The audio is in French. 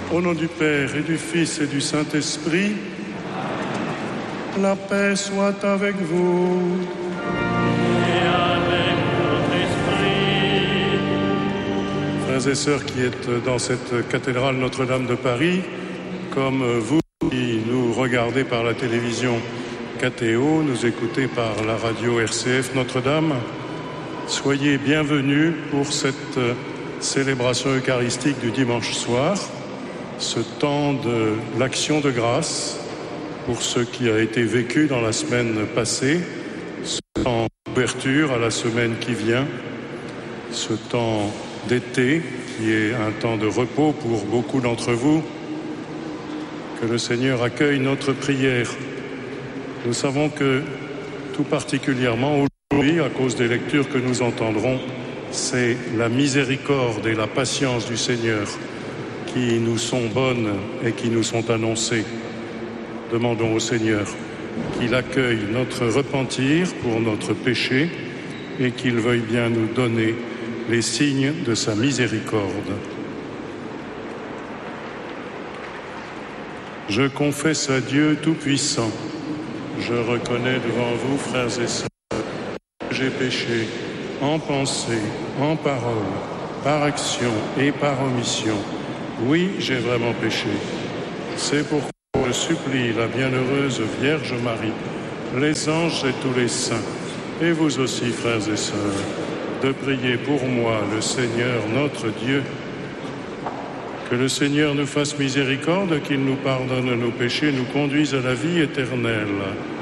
Au nom du Père et du Fils et du Saint-Esprit, la paix soit avec vous. Et avec votre esprit. Frères et sœurs qui êtes dans cette cathédrale Notre-Dame de Paris, comme vous qui nous regardez par la télévision KTO, nous écoutez par la radio RCF Notre-Dame, soyez bienvenus pour cette célébration eucharistique du dimanche soir, ce temps de l'action de grâce pour ce qui a été vécu dans la semaine passée, ce temps d'ouverture à la semaine qui vient, ce temps d'été qui est un temps de repos pour beaucoup d'entre vous. Que le Seigneur accueille notre prière. Nous savons que tout particulièrement aujourd'hui, à cause des lectures que nous entendrons, c'est la miséricorde et la patience du Seigneur qui nous sont bonnes et qui nous sont annoncées. Demandons au Seigneur qu'il accueille notre repentir pour notre péché et qu'il veuille bien nous donner les signes de sa miséricorde. Je confesse à Dieu Tout-Puissant. Je reconnais devant vous, frères et sœurs, que j'ai péché en pensée, en parole, par action et par omission. Oui, j'ai vraiment péché. C'est pourquoi je supplie la bienheureuse Vierge Marie, les anges et tous les saints, et vous aussi, frères et sœurs, de prier pour moi, le Seigneur notre Dieu. Que le Seigneur nous fasse miséricorde, qu'il nous pardonne nos péchés, nous conduise à la vie éternelle.